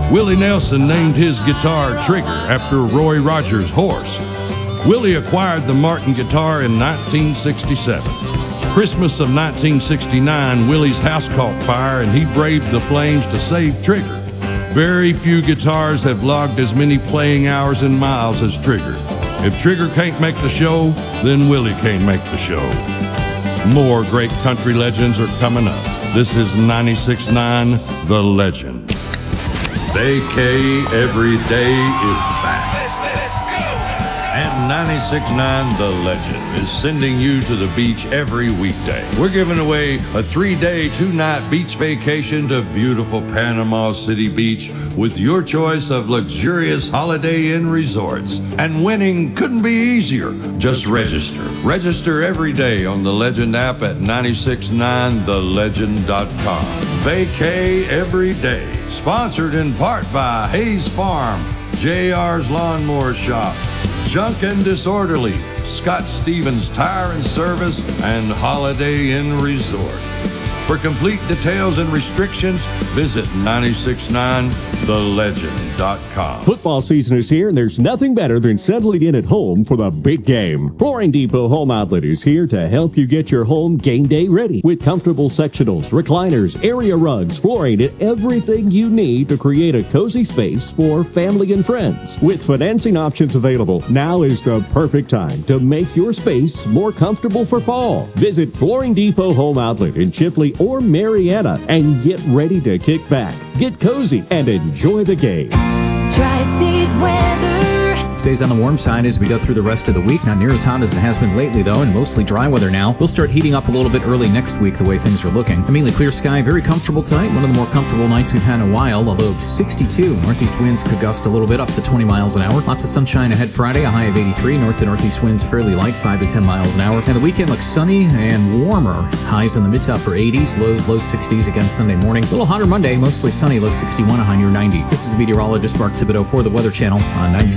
Willie Nelson named his guitar Trigger after Roy Rogers' horse. Willie acquired the Martin guitar in 1967. Christmas of 1969, Willie's house caught fire and he braved the flames to save Trigger. Very few guitars have logged as many playing hours and miles as Trigger. If Trigger can't make the show, then Willie can't make the show. More great country legends are coming up. This is 96.9 The Legend. Vacay every day is back. And 96.9 The Legend is sending you to the beach every weekday. We're giving away a 3-day, 2-night beach vacation to beautiful Panama City Beach with your choice of luxurious Holiday Inn resorts. And winning couldn't be easier. Just register. Register every day on the Legend app at 969thelegend.com. Vacay every day. Sponsored in part by Hayes Farm, JR's Lawnmower Shop, Junk and Disorderly, Scott Stevens Tire and Service, and Holiday Inn Resort. For complete details and restrictions, visit 969thelegend.com. Football season is here, and there's nothing better than settling in at home for the big game. Flooring Depot Home Outlet is here to help you get your home game day ready with comfortable sectionals, recliners, area rugs, flooring, and everything you need to create a cozy space for family and friends. With financing options available, now is the perfect time to make your space more comfortable for fall. Visit Flooring Depot Home Outlet in Chipley or Marietta and get ready to kick back, get cozy, and enjoy the game. Tri-State weather. Stays on the warm side as we go through the rest of the week. Not near as hot as it has been lately, though, and mostly dry weather now. We'll start heating up a little bit early next week, the way things are looking. A mainly clear sky, very comfortable tonight. One of the more comfortable nights we've had in a while, although 62. Northeast winds could gust a little bit, up to 20 miles an hour. Lots of sunshine ahead Friday, a high of 83. North and northeast winds fairly light, 5 to 10 miles an hour. And the weekend looks sunny and warmer. Highs in the mid to upper 80s, lows, low 60s again Sunday morning. A little hotter Monday, mostly sunny, low 61, a high near 90. This is meteorologist Mark Thibodeau for the Weather Channel on 96.